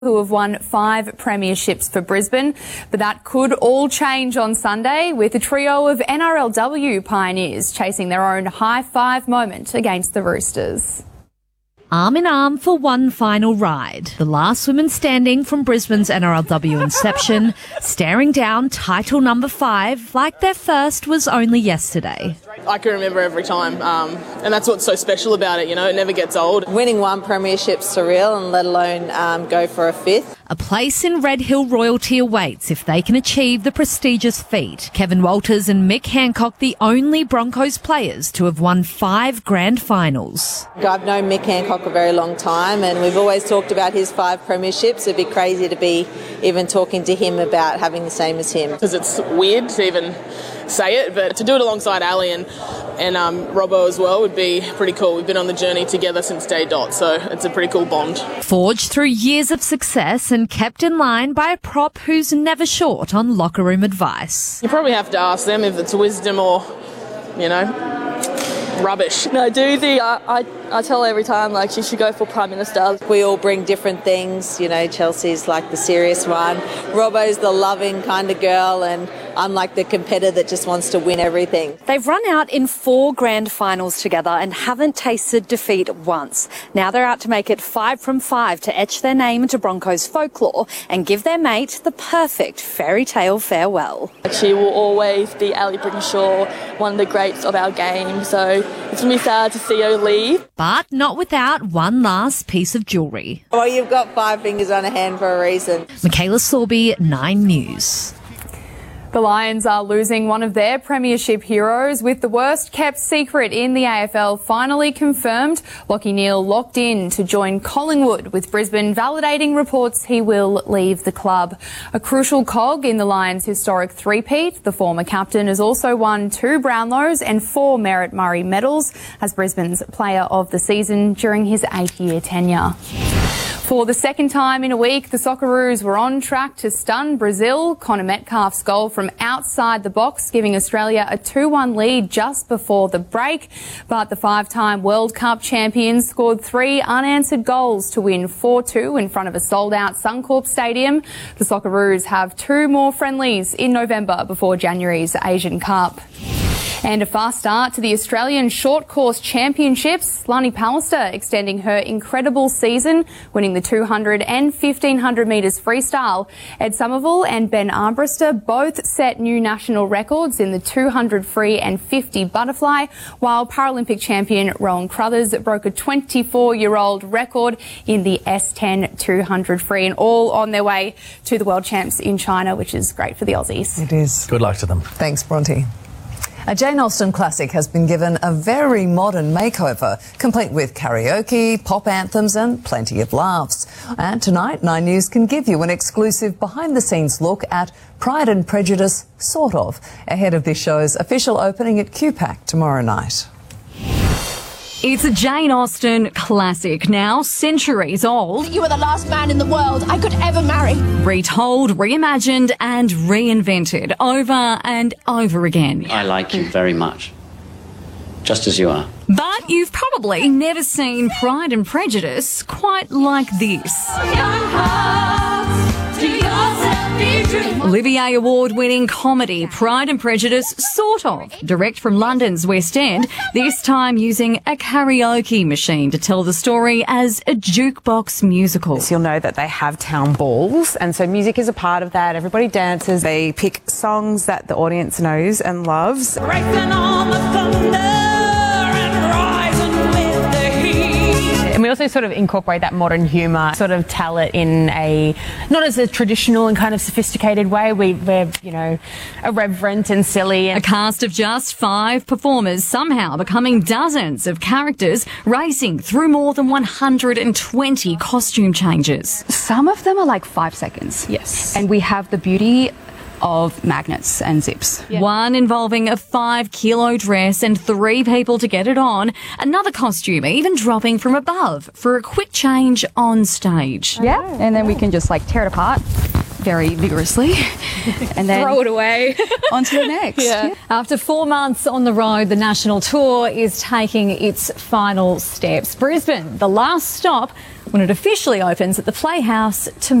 who have won 5 premierships for Brisbane. But that could all change on Sunday with a trio of NRLW pioneers chasing their own high-five moment against the Roosters. Arm in arm for one final ride. The last women standing from Brisbane's NRLW inception, staring down title number 5 like their first was only yesterday. I can remember every time, and that's what's so special about it, you know, it never gets old. Winning one premiership's surreal, and let alone go for a 5th. A place in Red Hill royalty awaits if they can achieve the prestigious feat. Kevin Walters and Mick Hancock, the only Broncos players to have won 5 grand finals. I've known Mick Hancock a very long time, and we've always talked about his 5 premierships. It'd be crazy to be even talking to him about having the same as him. Because it's weird to even say it, but to do it alongside Ali and Robbo as well would be pretty cool. We've been on the journey together since day dot, so it's a pretty cool bond. Forged through years of success and kept in line by a prop who's never short on locker room advice. You probably have to ask them if it's wisdom or, you know, rubbish. No, Doozy, I tell her every time, like, she should go for Prime Minister. We all bring different things, you know, Chelsea's like the serious one, Robbo's the loving kind of girl, and I'm like the competitor that just wants to win everything. They've run out in 4 grand finals together and haven't tasted defeat once. Now they're out to make it 5 from 5 to etch their name into Broncos folklore and give their mate the perfect fairy tale farewell. She will always be Ali Brigginshaw, one of the greats of our game, so it's going to be sad to see her leave. But not without one last piece of jewellery. Well, you've got 5 fingers on a hand for a reason. Michaela Sorby, 9 News. The Lions are losing one of their premiership heroes with the worst kept secret in the AFL finally confirmed. Lachie Neale locked in to join Collingwood, with Brisbane validating reports he will leave the club. A crucial cog in the Lions' historic three-peat, the former captain has also won 2 Brownlows and 4 Merritt Murray medals as Brisbane's player of the season during his 8-year tenure. For the second time in a week, the Socceroos were on track to stun Brazil. Connor Metcalf's goal from outside the box, giving Australia a 2-1 lead just before the break. But the 5-time World Cup champions scored 3 unanswered goals to win 4-2 in front of a sold-out Suncorp Stadium. The Socceroos have 2 more friendlies in November before January's Asian Cup. And a fast start to the Australian Short Course Championships. Lani Pallister extending her incredible season, winning the 200 and 1500 metres freestyle. Ed Somerville and Ben Armbruster both set new national records in the 200 free and 50 butterfly, while Paralympic champion Rowan Crothers broke a 24-year-old record in the S10 200 free, and all on their way to the World Champs in China, which is great for the Aussies. It is. Good luck to them. Thanks, Bronte. A Jane Austen classic has been given a very modern makeover, complete with karaoke, pop anthems and plenty of laughs. And tonight, 9 News can give you an exclusive behind-the-scenes look at Pride and Prejudice, sort of, ahead of this show's official opening at QPAC tomorrow night. It's a Jane Austen classic, now centuries old. You were the last man in the world I could ever marry. Retold, reimagined and reinvented over and over again. I like you very much, just as you are. But you've probably never seen Pride and Prejudice quite like this. Olivier Award-winning comedy Pride and Prejudice, sort of, direct from London's West End, this time using a karaoke machine to tell the story as a jukebox musical. You'll know that they have town balls, and so music is a part of that. Everybody dances. They pick songs that the audience knows and loves. Racing on the thunder and rising with the heat. And we also sort of incorporate that modern humour, sort of tell it in a, not as a traditional and kind of sophisticated way. We're, you know, irreverent and silly. A cast of just 5 performers somehow becoming dozens of characters, racing through more than 120 costume changes. Some of them are like 5 seconds. Yes. And we have the beauty of magnets and zips. Yeah. One involving a 5-kilo dress and 3 people to get it on. Another costume even dropping from above for a quick change on stage. Yeah, and then we can just like tear it apart very vigorously and then throw it away on to the next. Yeah. After 4 months on the road, the national tour is taking its final steps. Brisbane, the last stop when it officially opens at the Playhouse tomorrow.